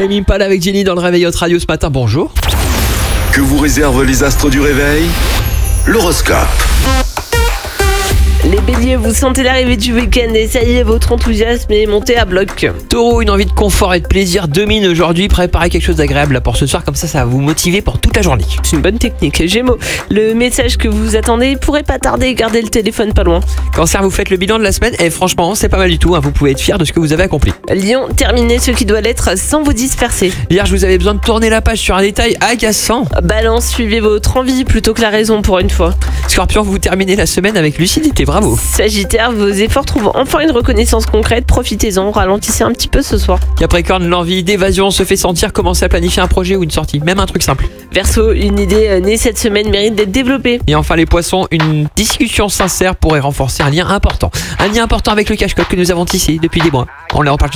Tame Impala avec Jenny dans le Réveil Hot Radio ce matin, bonjour. Que vous réservent les astres du réveil? L'horoscope. Les béliers, vous sentez l'arrivée du week-end et ça y est, votre enthousiasme est monté à bloc. Taureau, une envie de confort et de plaisir domine aujourd'hui. Préparez quelque chose d'agréable là pour ce soir, comme ça va vous motiver pour toute la journée. C'est une bonne technique. Gémeaux, le message que vous attendez pourrait pas tarder, gardez le téléphone pas loin. Cancer, vous faites le bilan de la semaine et franchement c'est pas mal du tout, vous pouvez être fier de ce que vous avez accompli. Lion, terminez ce qui doit l'être sans vous disperser. Vierge, vous avez besoin de tourner la page sur un détail agaçant. Balance, suivez votre envie plutôt que la raison pour une fois. Scorpion, vous terminez la semaine avec lucidité, bravo. Sagittaire, vos efforts trouvent enfin une reconnaissance concrète, profitez-en, ralentissez un petit peu ce soir. Capricorne, l'envie d'évasion se fait sentir, commencez à planifier un projet ou une sortie, même un truc simple. Verseau, une idée née cette semaine mérite d'être développée. Et enfin les poissons, une discussion sincère pourrait renforcer un lien important. Un lien important avec le cache-code que nous avons tissé depuis des mois. On en reparle.